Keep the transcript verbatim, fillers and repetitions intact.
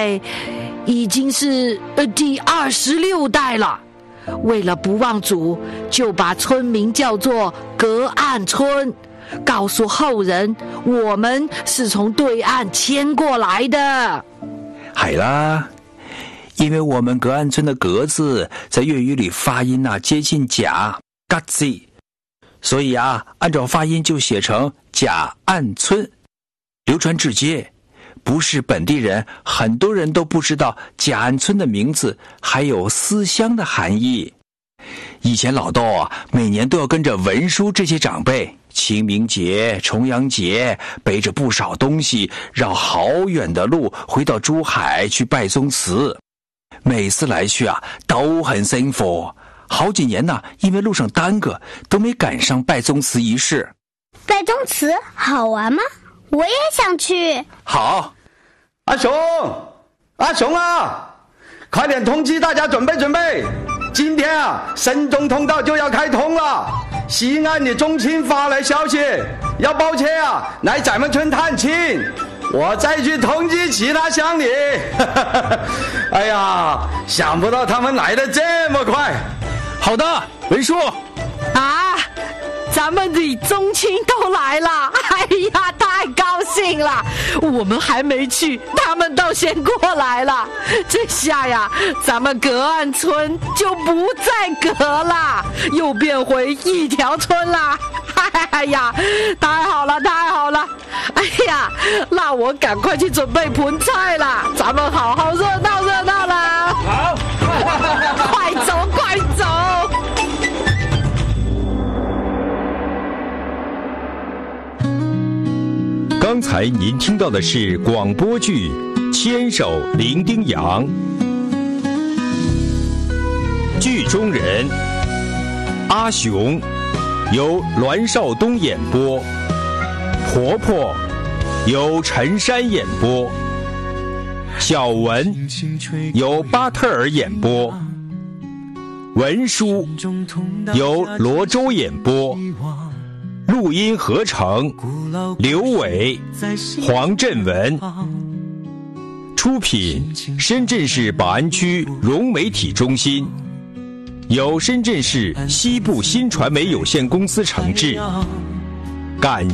在已经是第二十六代了。为了不忘祖，就把村民叫做隔岸村，告诉后人我们是从对岸迁过来的。 海啦，因为我们隔岸村的隔字在粤语里发音啊接近甲嘎字，所以啊按照发音就写成甲岸村，流传至今。不是本地人，很多人都不知道甲岸村的名字还有思乡的含义。以前老豆啊，每年都要跟着文叔这些长辈，清明节、重阳节，背着不少东西，绕好远的路回到珠海去拜宗祠。每次来去啊，都很辛苦。好几年呢、啊，因为路上耽搁，都没赶上拜宗祠仪式。 拜宗祠好玩吗？我也想去。 好，阿雄，阿雄啊，快点通知大家准备准备，今天啊，深中通道就要开通了。西安的中青发来消息，要包车啊来咱们村探亲，我再去通知其他乡里。哎呀，想不到他们来得这么快。 好的，文叔。 啊，咱们的宗亲都来了，哎呀，太高兴了！我们还没去，他们都先过来了。这下呀，咱们隔岸村就不再隔了，又变回一条村了。哎呀，太好了，太好了！哎呀，那我赶快去准备盆菜了，咱们好好热闹热闹了。 好， 快走，快走！ 刚才您听到的是广播剧《牵手伶仃洋》，剧中人阿雄由栾少东演播，婆婆由陈珊演播，小文由巴特尔演播，文书由罗周演播，录音合成刘伟、黄振文，出品深圳市宝安区融媒体中心，由深圳市西部新传媒有限公司承制，感